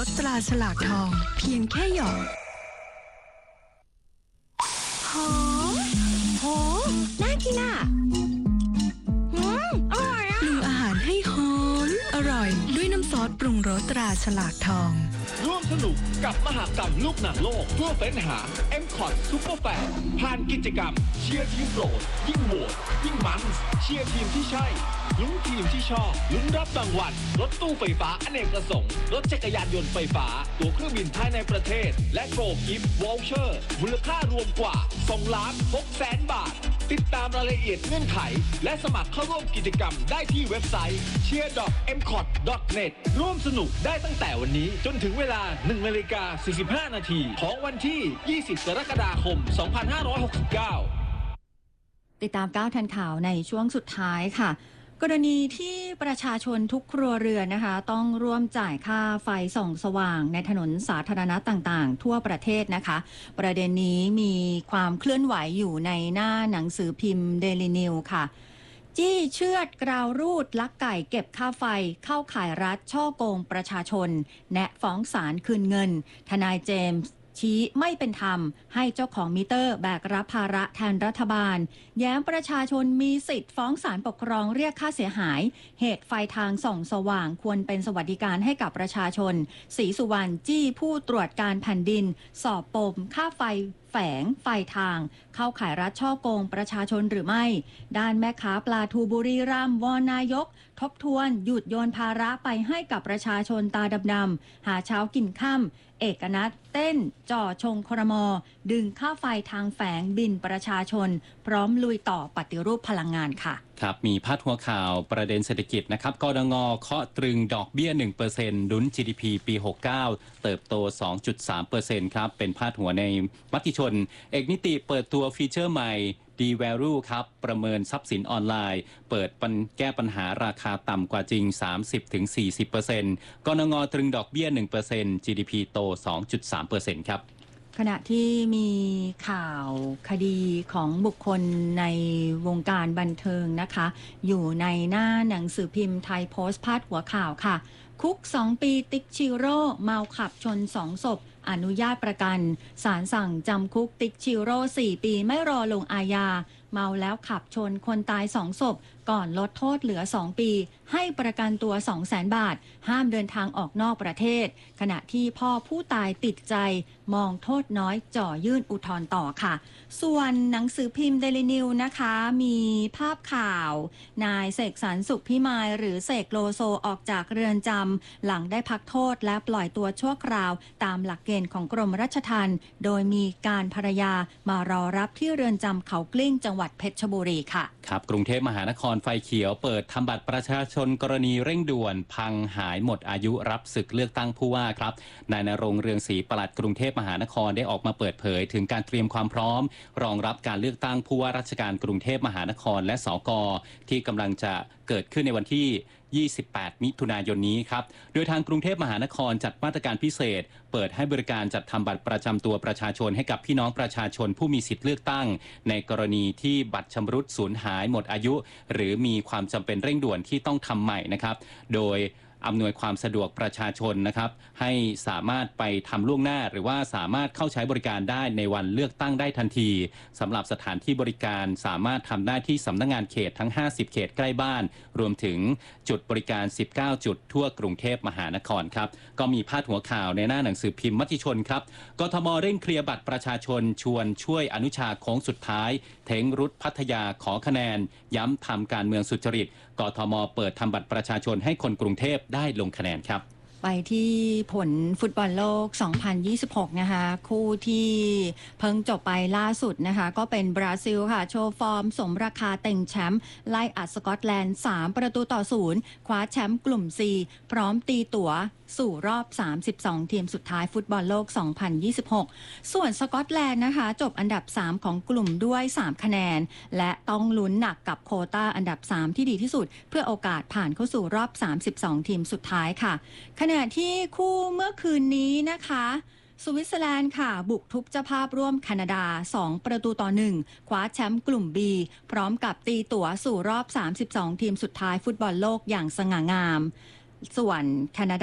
ตราฉลากทองเพียงแค่หยอดหอมโหน่ากินอ่ะอร่อยอ่ะปรุงอาหารให้หอมอร่อยด้วยน้ำซอสปรุงรสตราฉลากทองร่วมสนุกกับมหกรรมลูกหนังโลกเพื่อเฟ้นหา M-Cot Super Fan ผ่านกิจกรรมเชียร์ทีมโปรดยิ่งโหวตยิ่งมันเชียร์ทีมที่ใช่ลุ้นทีมที่ชอบลุ้นรับรางวัลรถตู้ไฟฟ้าอเนกประสงค์รถจักรยานยนต์ไฟฟ้าตั๋วเครื่องบินภายในประเทศและโกลกิฟต์วอลเชอร์มูลค่ารวมกว่า 2,600,000 บาทติดตามรายละเอียดเงื่อนไขและสมัครเข้าร่วมกิจกรรมได้ที่เว็บไซต์ cheer.mcot.net ร่วมสนุกได้ตั้งแต่วันนี้จนถึงเวลา 1:45 นาทีของวันที่ 20 กรกฎาคม 2569 ติดตาม9ทันข่าวในช่วงสุดท้ายค่ะกรณีที่ประชาชนทุกครัวเรือนนะคะต้องร่วมจ่ายค่าไฟส่องสว่างในถนนสาธารณะต่างๆทั่วประเทศนะคะประเด็นนี้มีความเคลื่อนไหวอยู่ในหน้าหนังสือพิมพ์ Daily News ค่ะจี้เชือดกราวรูดลักไก่เก็บค่าไฟเข้าข่ายรัฐช่อโกงประชาชนแนะฟ้องศาลคืนเงินทนายเจมส์ชี้ไม่เป็นธรรมให้เจ้าของมิเตอร์แบกรับภาระแทนรัฐบาลแย้มประชาชนมีสิทธิ์ฟ้องศาลปกครองเรียกค่าเสียหายเหตุไฟทางส่องสว่างควรเป็นสวัสดิการให้กับประชาชนศรีสุวรรณจี้ผู้ตรวจการแผ่นดินสอบปมค่าไฟแฝงไฟทางเข้าข่ายรัฐช่อโกงประชาชนหรือไม่ด้านแม่ค้าปลาทูบุรีรัมย์วอนนายกทบทวนหยุดโยนภาระไปให้กับประชาชนตาดำๆหาเช้ากินค่ำเอกนัทเต้นจ่อชงครม.ดึงค่าไฟทางแฝงบินประชาชนพร้อมลุยต่อปฏิรูปพลังงานค่ะครับมีพาดหัวข่าวประเด็นเศรษฐกิจนะครับกดง.เคาะตรึงดอกเบี้ย 1% ลุ้น GDP ปี 69 เติบโต 2.3% ครับเป็นพาดหัวในมติชนเอกนิติเปิดตัวฟีเจอร์ใหม่ D-Value ครับประเมินทรัพย์สินออนไลน์เปิดแก้ปัญหาราคาต่ำกว่าจริง 30-40% กนง.ตรึงดอกเบี้ย 1% GDP โต 2.3% ครับขณะที่มีข่าวคดีของบุคคลในวงการบันเทิงนะคะอยู่ในหน้าหนังสือพิมพ์ไทยโพสต์พาดหัวข่าวค่ะคุก2 ปีติ๊กชิโร่เมาขับชน2 ศพอนุญาตประกันศาลสั่งจำคุกติ๊กชิโร่4 ปีไม่รอลงอาญาเมาแล้วขับชนคนตาย2 ศพก่อนลดโทษเหลือ2 ปีให้ประกันตัว 200,000 บาทห้ามเดินทางออกนอกประเทศขณะที่พ่อผู้ตายติดใจมองโทษน้อยจ่อยื่นอุทธรณ์ต่อค่ะส่วนหนังสือพิมพ์ Daily News นะคะมีภาพข่าวนายเสกสรรสุขพิมายหรือเสกโลโซออกจากเรือนจำหลังได้พักโทษและปล่อยตัวชั่วคราวตามหลักเกณฑ์ของกรมราชทัณฑ์โดยมีการภรรยามารอรับที่เรือนจำเขากลิ้งจังหวัดเพชรบุรีค่ะครับกรุงเทพมหานครไฟเขียวเปิดทำบัตรประชาชนกรณีเร่งด่วนพังหายหมดอายุรับศึกเลือกตั้งผู้ว่าครับนายณรงค์เรืองศรีปลัดกรุงเทพมหานครได้ออกมาเปิดเผยถึงการเตรียมความพร้อมรองรับการเลือกตั้งผู้ว่าราชการกรุงเทพมหานครและสก.ที่กำลังจะเกิดขึ้นในวันที่28 มิถุนายนนี้ครับโดยทางกรุงเทพมหานครจัดมาตรการพิเศษเปิดให้บริการจัดทำบัตรประจำตัวประชาชนให้กับพี่น้องประชาชนผู้มีสิทธิ์เลือกตั้งในกรณีที่บัตรชำรุดสูญหายหมดอายุหรือมีความจำเป็นเร่งด่วนที่ต้องทำใหม่นะครับโดยอำนวยความสะดวกประชาชนนะครับให้สามารถไปทำล่วงหน้าหรือว่าสามารถเข้าใช้บริการได้ในวันเลือกตั้งได้ทันทีสำหรับสถานที่บริการสามารถทำได้ที่สำนักงานเขตทั้ง50 เขตใกล้บ้านรวมถึงจุดบริการ19 จุดทั่วกรุงเทพมหานครครับก็มีพาดหัวข่าวในหน้าหนังสือพิมพ์มติชนครับกทม.เร่งเคลียร์บัตรประชาชนชวนช่วยอนุชาโค้งสุดท้ายเท้งรุดพัทยาขอคะแนนย้ำทำการเมืองสุจริตกทม.เปิดทำบัตรประชาชนให้คนกรุงเทพได้ลงคะแนนครับไปที่ผลฟุตบอลโลก 2026 นะคะคู่ที่เพิ่งจบไปล่าสุดนะคะก็เป็นบราซิลค่ะโชว์ฟอร์มสมราคาเต็งแชมป์ไล่อัดสกอตแลนด์3-0คว้าแชมป์กลุ่ม C พร้อมตีตั๋วสู่รอบ 32 ทีมสุดท้ายฟุตบอลโลก 2026 ส่วนสกอตแลนด์นะคะจบอันดับ 3 ของกลุ่มด้วย3 คะแนนและต้องลุ้นหนักกับโควต้าอันดับ 3 ที่ดีที่สุดเพื่อโอกาสผ่านเข้าสู่รอบ 32 ทีมสุดท้ายค่ะขณะที่คู่เมื่อคืนนี้นะคะสวิตเซอร์แลนด์ค่ะบุกทุบเจ้าภาพร่วมแคนาดา2-1คว้าแชมป์กลุ่ม B พร้อมกับตีตั๋วสู่รอบ 32 ทีมสุดท้ายฟุตบอลโลกอย่างสง่างามส่วนแคนาดา